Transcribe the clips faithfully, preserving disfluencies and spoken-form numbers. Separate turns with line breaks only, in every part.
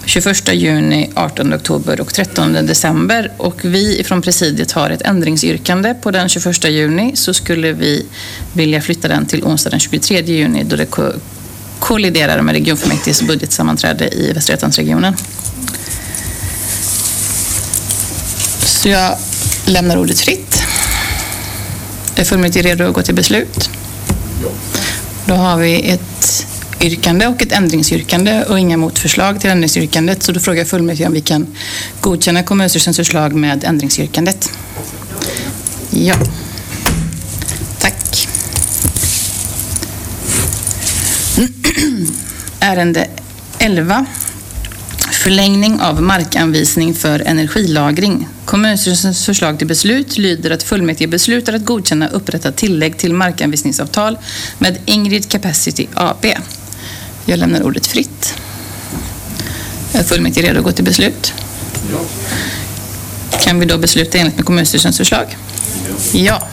tjugoförsta juni, artonde oktober och trettonde december. Och vi från presidiet har ett ändringsyrkande på den tjugoförsta juni, så skulle vi vilja flytta den till onsdag den tjugotredje juni då det kolliderar med regionfullmäktiges budgetsammanträde i Västra Götalandsregionen. Så jag lämnar ordet fritt. Är fullmäktige redo att gå till beslut?
Ja.
Då har vi ett yrkande och ett ändringsyrkande och inga motförslag till ändringsyrkandet. Så då frågar jag fullmäktige om vi kan godkänna kommunstyrelsens förslag med ändringsyrkandet. Ja. Tack. Ärende elva. Förlängning av markanvisning för energilagring. Kommunstyrelsens förslag till beslut lyder att fullmäktige beslutar att godkänna upprättat tillägg till markanvisningsavtal med Ingrid Capacity A B. Jag lämnar ordet fritt. Är fullmäktige redo att gå till beslut?
Ja.
Kan vi då besluta enligt med kommunstyrelsens förslag?
Ja.
Ja.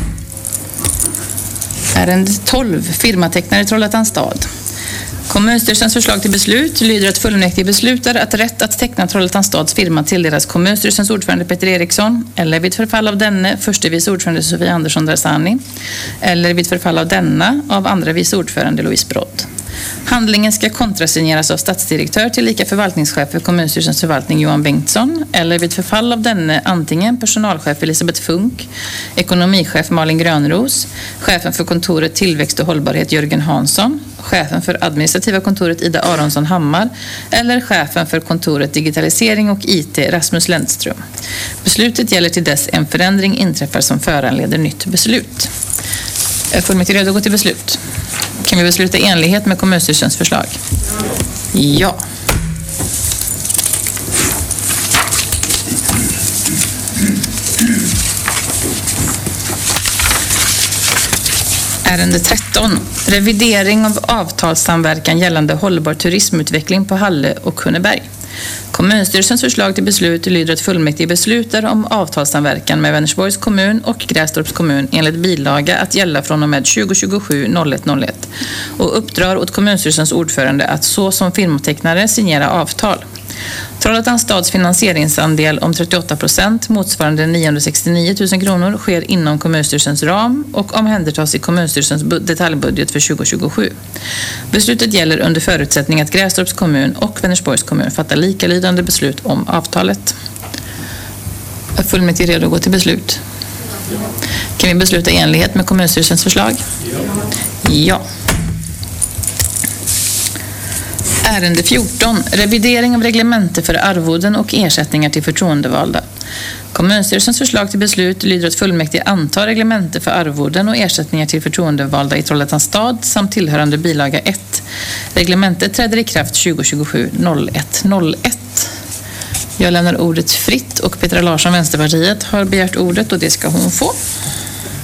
Ärende tolv. Firmatecknare i Trollhättans stad. Kommunstyrelsens förslag till beslut lyder att fullmäktige beslutar att rätt att teckna Trollhättans stads firma tilldelas kommunstyrelsens ordförande Peter Eriksson eller vid förfall av denne förste vice ordförande Sofia Andersson Darsani eller vid förfall av denna av andra vice ordförande Louise Brodd. Handlingen ska kontrasigneras av statsdirektör till lika förvaltningschef för kommunstyrelsens förvaltning Johan Bengtsson eller vid förfall av denne antingen personalchef Elisabeth Funk, ekonomichef Malin Grönros, chefen för kontoret tillväxt och hållbarhet Jörgen Hansson, chefen för administrativa kontoret Ida Aronsson Hammar eller chefen för kontoret digitalisering och I T Rasmus Lendström. Beslutet gäller till dess en förändring inträffar som föranleder nytt beslut. Är fullmäktige redo att gå till beslut? Kan vi besluta i enlighet med kommunstyrelsens förslag? Ja. Ärende tretton. Revidering av avtalssamverkan gällande hållbar turismutveckling på Halle och Kunneberg. Kommunstyrelsens förslag till beslut lyder att fullmäktige beslutar om avtalssamverkan med Vänersborgs kommun och Grästorps kommun enligt bilaga att gälla från och med tjugo tjugosju ett noll ett och uppdrar åt kommunstyrelsens ordförande att så som firmatecknare signera avtal. Trollhättans stads finansieringsandel om trettioåtta procent motsvarande niohundrasextionio tusen kronor sker inom kommunstyrelsens ram och omhändertas i kommunstyrelsens detaljbudget för tjugo tjugosju. Beslutet gäller under förutsättning att Grästorps kommun och Vänersborgs kommun fattar likalydande beslut om avtalet. Är fullmäktige redo att gå till beslut? Kan vi besluta i enlighet med kommunstyrelsens förslag? Ja. Ärende fjorton. Revidering av reglemente för arvoden och ersättningar till förtroendevalda. Kommunstyrelsens förslag till beslut lyder att fullmäktige antar reglemente för arvoden och ersättningar till förtroendevalda i Trollhättans stad samt tillhörande bilaga ett. Reglementet träder i kraft tjugo tjugosju ett noll ett. Jag lämnar ordet fritt och Petra Larsson, Vänsterpartiet, har begärt ordet och det ska hon få.